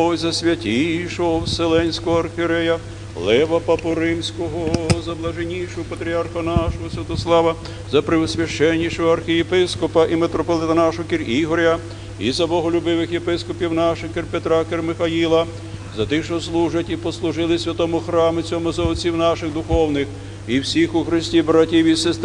За святійшого Вселенського архієрея Лева Папу Римського, за блаженнішого патріарха нашого Святослава, за преосвященнішого архієпископа і митрополита нашого Кир Ігоря, і за боголюбивих єпископів наших Кир Петра, Кир Михаїла, за тих, що служать і послужили святому храмі цьому, за отців наших духовних, і всіх у Христі братів і сестер,